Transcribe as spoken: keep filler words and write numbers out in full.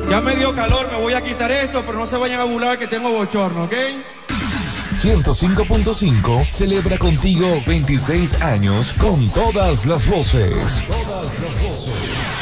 Ya me dio calor, me voy a quitar esto, pero no se vayan a burlar que tengo bochorno, ¿ok? ciento cinco punto cinco celebra contigo veintiséis años con todas las voces. Todas las voces.